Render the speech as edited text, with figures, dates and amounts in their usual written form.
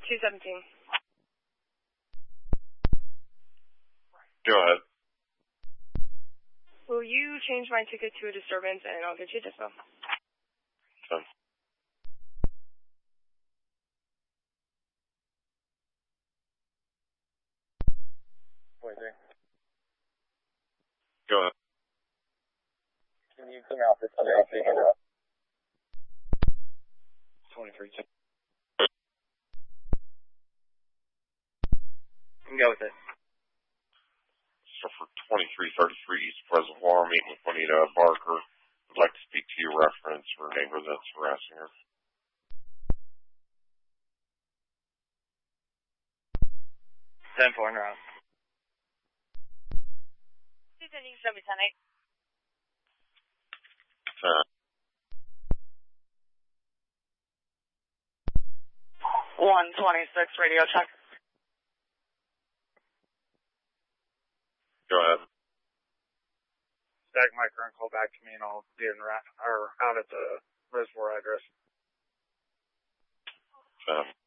217. Go ahead. Will you change my ticket to a disturbance and I'll get you a dispo? Done. Go ahead. Can you come out for today? 23. Go with it. So for 2333 East Reservoir, meeting with Juanita Barker. I'd like to speak to your reference for a neighbor that's harassing her. 10-4 en route. 217, show me 10-8. 126, radio check. Go ahead. Stack micro and call back to me and I'll be out at the reservoir address.